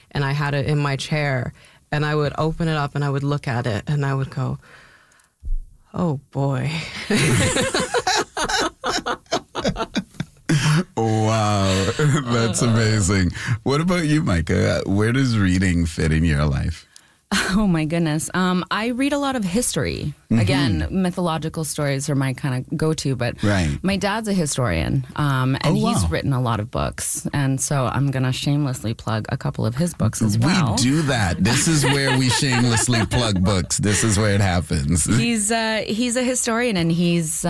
and I had it in my chair, and I would open it up and I would look at it and I would go, oh boy. Wow, that's amazing. What about you, Micah? Where does reading fit in your life? Oh my goodness. I read a lot of history. Again, mythological stories are my kind of go-to, but my dad's a historian, and he's written a lot of books. And so I'm going to shamelessly plug a couple of his books as well. We do that. This is where we shamelessly plug books. This is where it happens. He's a historian, and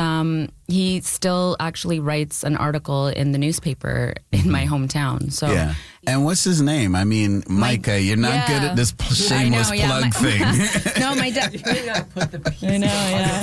he still actually writes an article in the newspaper in my hometown. So yeah. And what's his name? I mean, Micah, you're not good at this shameless plug thing. No, my dad. Put the pieces. I know, yeah.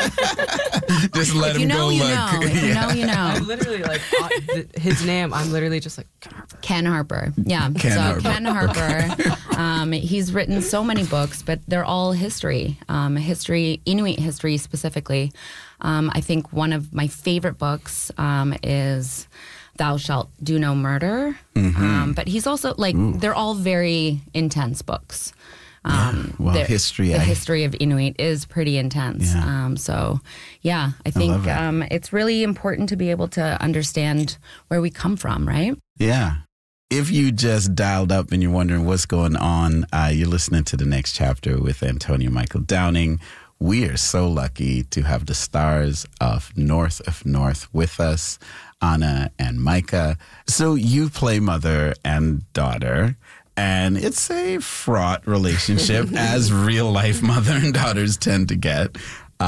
Just let him go look. You know. I'm literally like, his name, I'm literally just like, Ken Harper. Yeah. Ken Harper. He's written so many books, but they're all history. Inuit history specifically. I think one of my favorite books is Thou Shalt Do No Murder. But he's also they're all very intense books. History. The history of Inuit is pretty intense. Yeah. I think it's really important to be able to understand where we come from, right? Yeah. If you just dialed up and you're wondering what's going on, you're listening to The Next Chapter with Antonia Michael Downing. We are so lucky to have the stars of North with us, Anna and Micah. So you play mother and daughter, and it's a fraught relationship, as real life mother and daughters tend to get.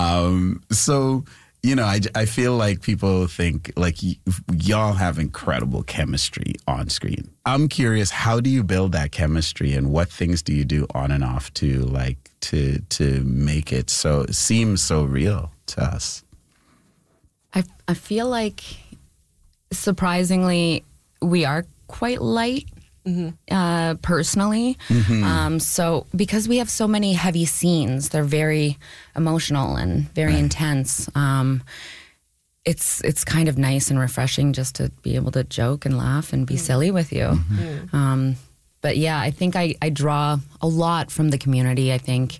So, you know, I feel like people think like y'all have incredible chemistry on screen. I'm curious, how do you build that chemistry, and what things do you do on and off to to make it seem so real to us? I feel like surprisingly we are quite light. Personally. So because we have so many heavy scenes, they're very emotional and very intense. It's kind of nice and refreshing just to be able to joke and laugh and be silly with you. But yeah, I think I draw a lot from the community. I think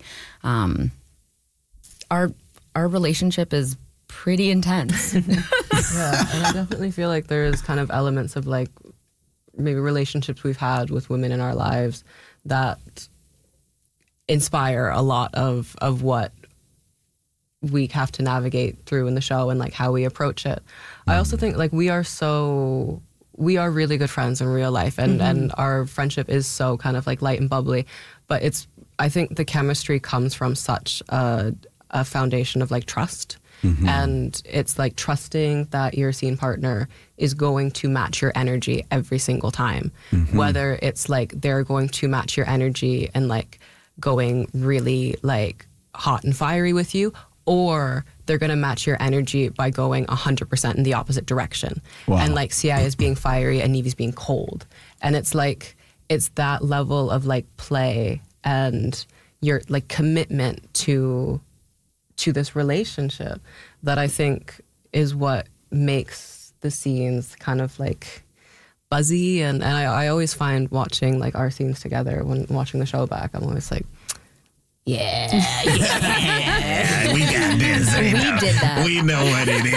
our relationship is pretty intense. Yeah, and I definitely feel like there's kind of elements of like maybe relationships we've had with women in our lives that inspire a lot of what we have to navigate through in the show and like how we approach it. I also think like we are really good friends in real life, and our friendship is so kind of like light and bubbly, but I think the chemistry comes from such a foundation of like trust. And it's like trusting that your scene partner is going to match your energy every single time. Whether it's like they're going to match your energy and like going really like hot and fiery with you, or they're going to match your energy by going 100% in the opposite direction. Wow. And like Siaya is being fiery and Nevy's being cold. And it's like, it's that level of like play and your like commitment to this relationship that I think is what makes the scenes kind of like buzzy. And I always find watching like our scenes together when watching the show back, I'm always like, yeah, we got this. We did that. We know what it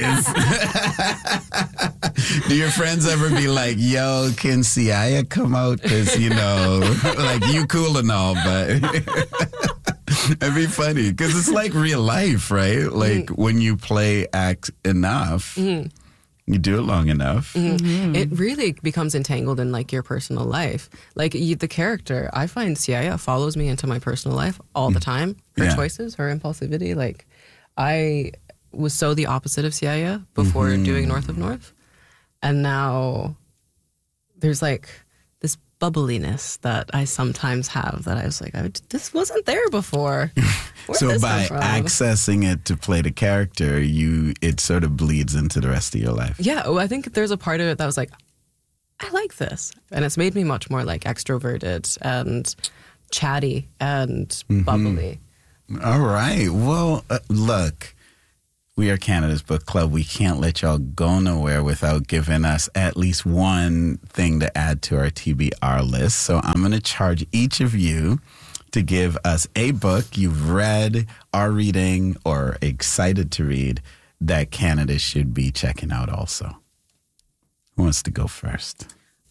is. Do your friends ever be like, yo, can Siaya come out? Because, you know, like you cool and all, but... It'd be funny because it's like real life, right? Like when you play act enough, you do it long enough. It really becomes entangled in like your personal life. Like the character, I find Siaya follows me into my personal life all the time. Her choices, her impulsivity. Like I was so the opposite of Siaya before doing North of North. And now there's like this bubbliness that I sometimes have that I was like, this wasn't there before. So by accessing it to play the character, it sort of bleeds into the rest of your life. Yeah, well, I think there's a part of it that was like, I like this. And it's made me much more like extroverted and chatty and bubbly. All right. Well, look, We are Canada's Book Club. We can't let y'all go nowhere without giving us at least one thing to add to our TBR list. So I'm going to charge each of you to give us a book you've read, are reading, or excited to read that Canada should be checking out also. Who wants to go first?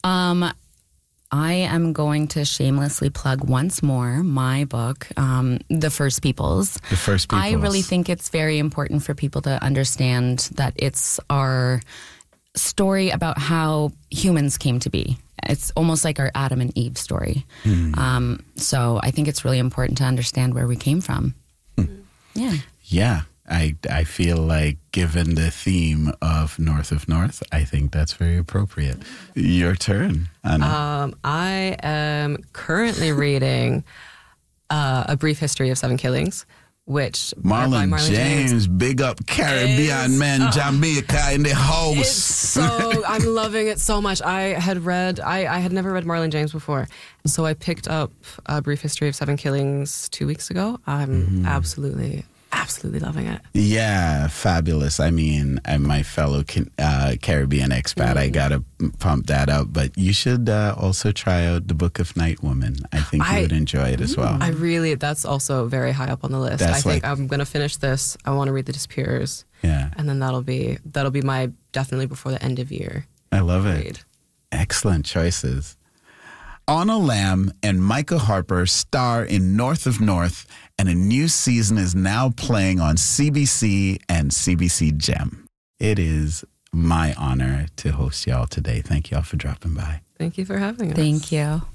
I am going to shamelessly plug once more my book, The First Peoples. The First Peoples. I really think it's very important for people to understand that it's our story about how humans came to be. It's almost like our Adam and Eve story. So I think it's really important to understand where we came from. Yeah. Yeah. I feel like, given the theme of North of North, I think that's very appropriate. Your turn, Anna. I am currently reading A Brief History of Seven Killings, which Marlon James, big up Caribbean man, Jamaica in the house. It's so I'm loving it so much. I had never read Marlon James before, so I picked up A Brief History of Seven Killings 2 weeks ago. I'm absolutely loving it. Yeah, fabulous. I mean, my fellow Caribbean expat, I gotta pump that up. But you should also try out The Book of Night Woman. I think you would enjoy it as well. That's also very high up on the list. I think I'm gonna finish this. I want to read The Disappearers. Yeah, and then that'll be my definitely before the end of year. I love it. Excellent choices. Anna Lamb and Micah Harper star in North of North, and a new season is now playing on CBC and CBC Gem. It is my honor to host y'all today. Thank y'all for dropping by. Thank you for having us. Thank you.